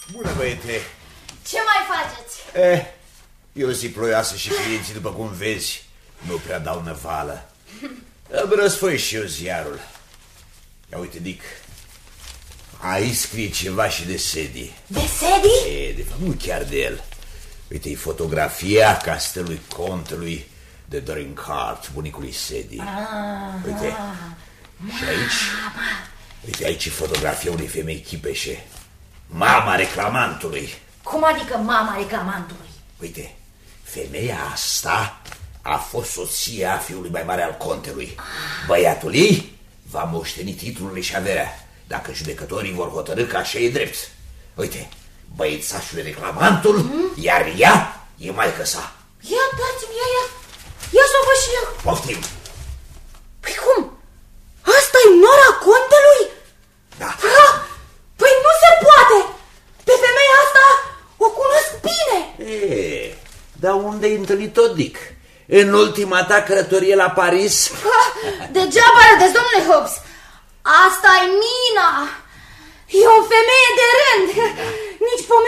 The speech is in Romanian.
Bună, băiete! Ce mai faceți? E o zi ploioasă și clienții, după cum vezi, nu prea dau năvală. Îmi răsfoi și eu ziarul. Ia uite, Dick, aici scrie ceva și de Sadie. De Sadie? De fapt, nu chiar de el. Uite, e fotografia castelului contelui de Drinkhart, bunicului Sadie. Uite, și aici, uite, aici e fotografia unei femei chipeșe, mama reclamantului. Cum adică mama reclamantului? Uite, femeia asta a fost soția fiului mai mare al contelui. Băiatul ei va moșteni titlurile și averea, dacă judecătorii vor hotărâ că așa e drept. Uite, băiețașul e reclamantul, iar ea e maică sa. Ia dați-mi ea, ia să o văd și eu. Poftim. Păi cum? Asta-i nora contelui? Da. Păi nu se poate! Pe femeia asta o cunosc bine! Dar unde-ai întâlnit-o, Dick? În ultima ta călătorie la Paris? Degeaba râdeți, domnule Hobbs. Asta-i Mina. E o femeie de rând. Nici